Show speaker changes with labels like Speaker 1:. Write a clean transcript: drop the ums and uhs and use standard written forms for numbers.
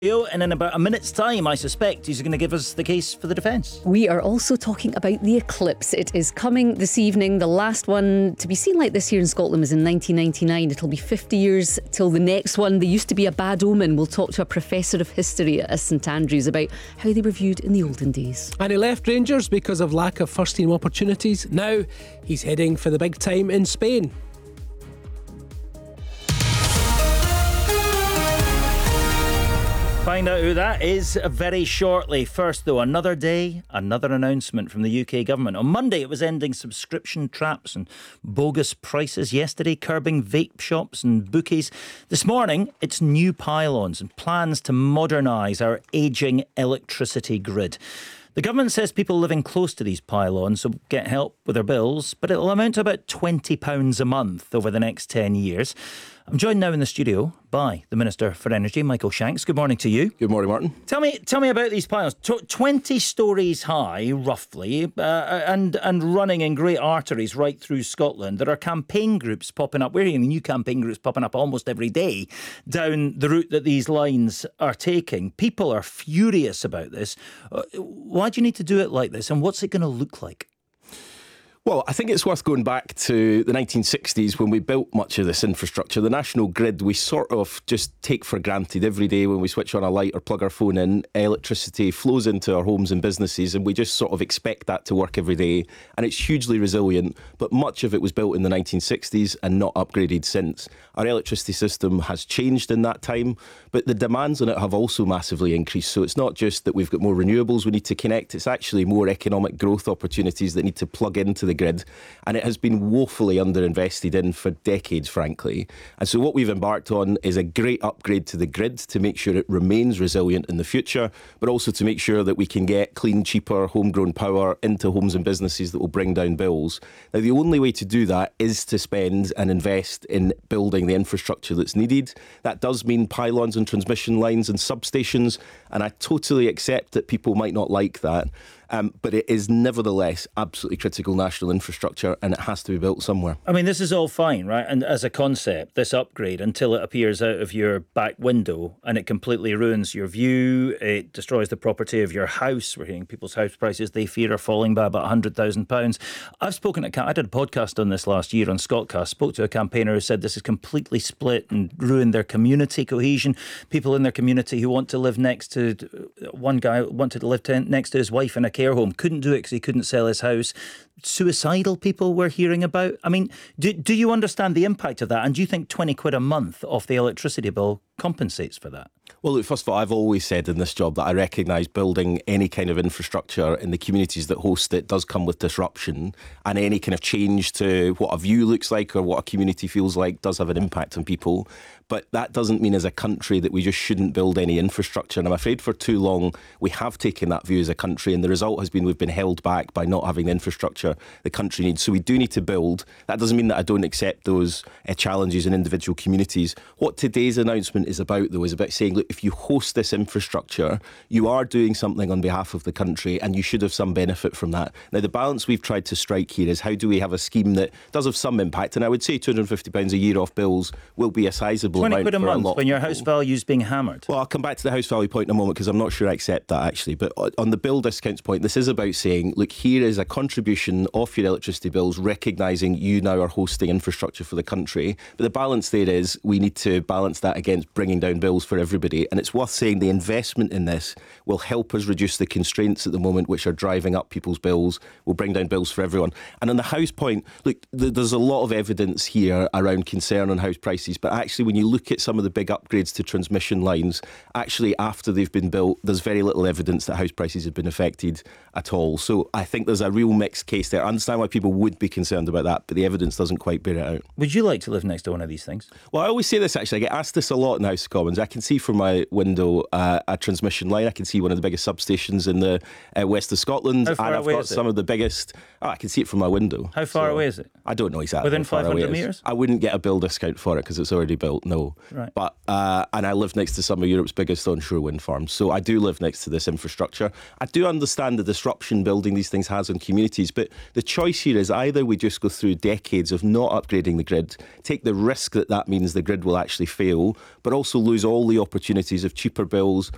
Speaker 1: And in about a minute's time, I suspect he's going to give us the case for the defence.
Speaker 2: We are also talking about the eclipse. It is coming this evening. The last one to be seen like this here in Scotland was in 1999. It'll be 50 years till the next one. They used to be a bad omen. We'll talk to a professor of history at St Andrews about how they were viewed in the olden days.
Speaker 3: And he left Rangers because of lack of first team opportunities. Now he's heading for the big time in Spain.
Speaker 1: Find out who that is very shortly. First, though, another day, another announcement from the UK government. On Monday, it was ending subscription traps and bogus prices. Yesterday, curbing vape shops and bookies. This morning, it's new pylons and plans to modernise our ageing electricity grid. The government says people living close to these pylons will get help with their bills, but it'll amount to about £20 a month over the next 10 years. I'm joined now in the studio by the Minister for Energy, Michael Shanks. Good morning to you.
Speaker 4: Good morning, Martin.
Speaker 1: Tell me about these pylons. 20 stories high, roughly, and running in great arteries right through Scotland. There are campaign groups popping up. We're hearing new campaign groups popping up almost every day down the route that these lines are taking. People are furious about this. Why do you need to do it like this, and what's it going to look like?
Speaker 4: Well, I think it's worth going back to the 1960s when we built much of this infrastructure. The national grid, we sort of just take for granted every day when we switch on a light or plug our phone in, electricity flows into our homes and businesses, and we just sort of expect that to work every day. And it's hugely resilient, but much of it was built in the 1960s and not upgraded since. Our electricity system has changed in that time, but the demands on it have also massively increased. So it's not just that we've got more renewables we need to connect, it's actually more economic growth opportunities that need to plug into the grid, and it has been woefully underinvested in for decades, frankly. And so what we've embarked on is a great upgrade to the grid to make sure it remains resilient in the future, but also to make sure that we can get clean, cheaper, homegrown power into homes and businesses that will bring down bills. Now, the only way to do that is to spend and invest in building the infrastructure that's needed. That does mean pylons and transmission lines and substations, and I totally accept that people might not like that. But it is nevertheless absolutely critical national infrastructure, and it has to be built somewhere.
Speaker 1: I mean, this is all fine, right? And as a concept, this upgrade, until it appears out of your back window and it completely ruins your view, it destroys the property of your house. We're hearing people's house prices, they fear, are falling by about £100,000. I've spoken to, I did a podcast on this last year on Scotcast, spoke to a campaigner who said this is completely split and ruined their community cohesion. People in their community who want to live next to, one guy wanted to live next to his wife in a care home, couldn't do it because he couldn't sell his house. Suicidal people we're hearing about. I mean, do you understand the impact of that? And do you think £20 a month off the electricity bill compensates for that?
Speaker 4: Well, look, first of all, I've always said in this job that I recognise building any kind of infrastructure in the communities that host it does come with disruption, and any kind of change to what a view looks like or what a community feels like does have an impact on people. But that doesn't mean as a country that we just shouldn't build any infrastructure. And I'm afraid for too long we have taken that view as a country, and the result has been we've been held back by not having the infrastructure the country needs. So we do need to build. That doesn't mean that I don't accept those challenges in individual communities. What today's announcement is about, though, is about saying, look, if you host this infrastructure, you are doing something on behalf of the country, and you should have some benefit from that. Now, the balance we've tried to strike here is how do we have a scheme that does have some impact? And I would say £250 a year off bills will be a sizable amount
Speaker 1: £20 a
Speaker 4: for a
Speaker 1: month
Speaker 4: lot
Speaker 1: when your house value is being hammered.
Speaker 4: Well, I'll come back to the house value point in a moment because I'm not sure I accept that, actually. But on the bill discounts point, this is about saying, look, here is a contribution off your electricity bills, recognising you now are hosting infrastructure for the country. But the balance there is we need to balance that against bringing down bills for everybody. And it's worth saying the investment in this will help us reduce the constraints at the moment which are driving up people's bills, will bring down bills for everyone. And on the house point, look, there's a lot of evidence here around concern on house prices, but actually when you look at some of the big upgrades to transmission lines, actually after they've been built, there's very little evidence that house prices have been affected at all. So I think there's a real mixed case there. I understand why people would be concerned about that, but the evidence doesn't quite bear it out.
Speaker 1: Would you like to live next to one of these things?
Speaker 4: Well, I always say this, actually. I get asked this a lot in House of Commons. I can see from my window a transmission line. I can see one of the biggest substations in the west of Scotland.
Speaker 1: How far
Speaker 4: and I've
Speaker 1: away
Speaker 4: got
Speaker 1: is it?
Speaker 4: some of the biggest... Oh, I can see it from my window.
Speaker 1: How far away is it?
Speaker 4: I don't know exactly.
Speaker 1: Within
Speaker 4: how far
Speaker 1: 500
Speaker 4: away it is.
Speaker 1: metres?
Speaker 4: I wouldn't get a bill discount for it because it's already built, no.
Speaker 1: Right.
Speaker 4: But and I live next to some of Europe's biggest onshore wind farms. So I do live next to this infrastructure. I do understand the disruption building these things has on communities, but the choice here is either we just go through decades of not upgrading the grid, take the risk that that means the grid will actually fail, but also lose all the opportunities of cheaper bills,